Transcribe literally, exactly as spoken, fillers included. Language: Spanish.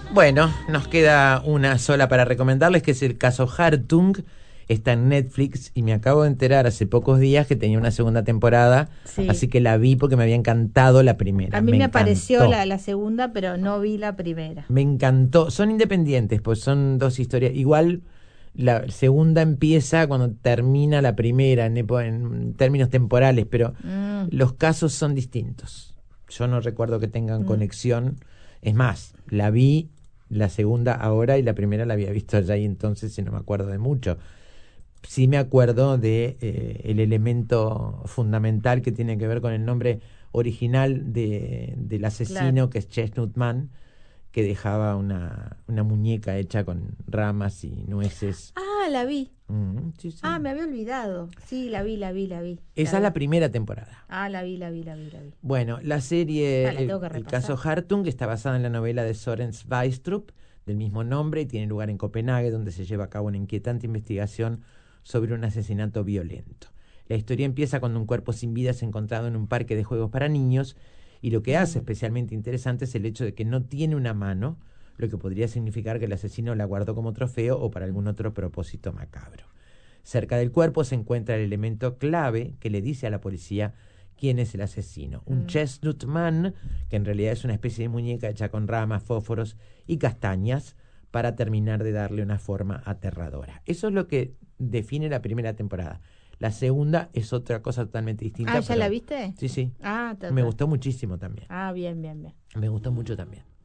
Bueno, nos queda una sola para recomendarles, que es el caso Hartung. Está en Netflix y me acabo de enterar hace pocos días que tenía una segunda temporada, Sí. así que la vi porque me había encantado la primera. A mí me, me apareció encantó. la, la segunda, pero no vi la primera. Me encantó. Son independientes, pues son dos historias. Igual la segunda empieza cuando termina la primera en, en términos temporales, pero Mm. los casos son distintos. Yo no recuerdo que tengan Mm. conexión. Es más, la vi la segunda ahora y la primera la había visto allá y entonces y no me acuerdo de mucho. Sí me acuerdo de eh, el elemento fundamental que tiene que ver con el nombre original de, del asesino, claro, que es Chestnut Man, que dejaba una, una muñeca hecha con ramas y nueces. Ah, la vi. Mm, sí, sí. Ah, me había olvidado. Sí, la vi, la vi, la vi. Esa la es la vi. primera temporada. Ah, la vi, la vi, la vi, la vi. Bueno, la serie, ah, la el, el caso Hartung, está basada en la novela de Søren Sveistrup, del mismo nombre, y tiene lugar en Copenhague, donde se lleva a cabo una inquietante investigación sobre un asesinato violento. La historia empieza cuando un cuerpo sin vida es encontrado en un parque de juegos para niños, y lo que mm. hace especialmente interesante es el hecho de que no tiene una mano, lo que podría significar que el asesino la guardó como trofeo o para algún otro propósito macabro. Cerca del cuerpo se encuentra el elemento clave que le dice a la policía quién es el asesino. Un mm. Chestnut Man, que en realidad es una especie de muñeca hecha con ramas, fósforos y castañas, para terminar de darle una forma aterradora. Eso es lo que define la primera temporada. La segunda es otra cosa totalmente distinta. Ah, ¿ya pero... la viste? Sí, sí. Ah, me gustó muchísimo también. Ah, bien, bien, bien. Me gustó mucho también.